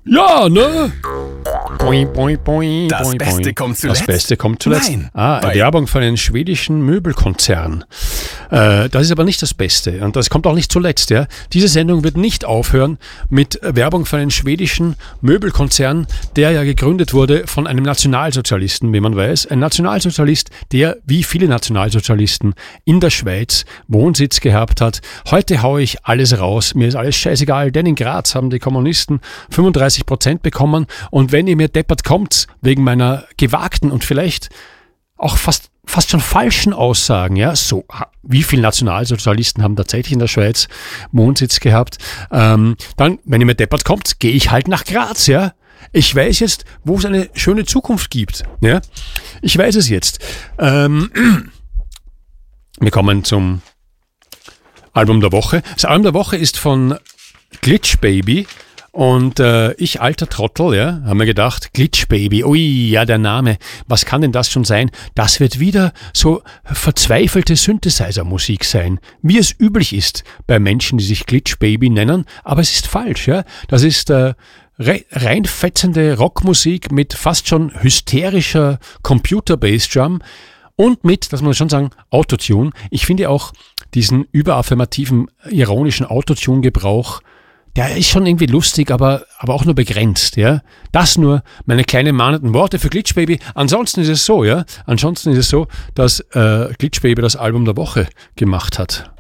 Ja, ne? Boing, boing, boing, Das boing, Beste boing. kommt zuletzt? Das Beste kommt zuletzt. Nein. Werbung für einen schwedischen Möbelkonzern. Das ist aber nicht das Beste und das kommt auch nicht zuletzt. Ja. Diese Sendung wird nicht aufhören mit Werbung für einen schwedischen Möbelkonzern, der ja gegründet wurde von einem Nationalsozialisten, wie man weiß. Ein Nationalsozialist, der wie viele Nationalsozialisten in der Schweiz Wohnsitz gehabt hat. Heute haue ich alles raus. Mir ist alles scheißegal, denn in Graz haben die Kommunisten 35% bekommen und wenn ihr mir deppert kommt, wegen meiner gewagten und vielleicht auch fast schon falschen Aussagen, ja, so, wie viele Nationalsozialisten haben tatsächlich in der Schweiz Wohnsitz gehabt, dann, wenn ihr mir deppert kommt, gehe ich halt nach Graz, ja. Ich weiß jetzt, wo es eine schöne Zukunft gibt, ja. Ich weiß es jetzt. Wir kommen zum Album der Woche. Das Album der Woche ist von Glitch Baby. Und ich, alter Trottel, ja, haben mir gedacht, Glitch Baby, ui, ja, der Name, was kann denn das schon sein? Das wird wieder so verzweifelte Synthesizer-Musik sein, wie es üblich ist bei Menschen, die sich Glitch Baby nennen, aber es ist falsch, ja. Das ist reinfetzende Rockmusik mit fast schon hysterischer Computer-Bass-Drum und mit, das muss man schon sagen, Autotune. Ich finde auch diesen überaffirmativen, ironischen Autotune-Gebrauch, der ist schon irgendwie lustig, aber auch nur begrenzt, ja. Das nur meine kleinen mahnenden Worte für Glitch Baby. Ansonsten ist es so, ja. Ansonsten ist es so, dass Glitch Baby das Album der Woche gemacht hat.